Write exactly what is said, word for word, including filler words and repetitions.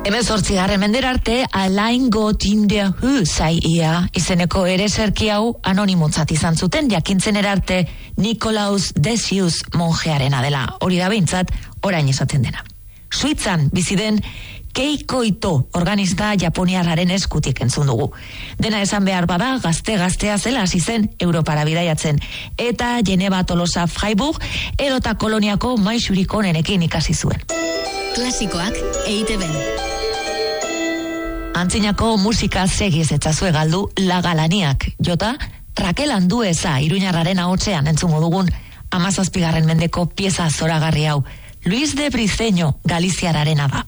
Hemezortzigarren mendera arte, Alain Gott in der Höhe sei ia, izeneko ereserki hau anonimotzat izan zuten, jakintzen erarte Nikolaus Decius monjearena dela. Hori da behintzat, orain esaten dena. Suitzan bizi den Keiko Ito organista japoniarraren eskutik entzun dugu. Dena esan behar bada, gazte-gaztea zela hasi zen Europara bidaiatzen. Eta Geneva, Tolosa, Freiburg, edota koloniako maisurik onenekin ikasi zuen. Klasikoak E I T B. Antzinako musika segiz etzazue galdu La Galaniak. Jota, Raquel Andueza iruñarraren ahotsean entzungo dugun hamazazpigarren mendeko pieza zoragarri hau. Luis de Briceño Galiziararena da.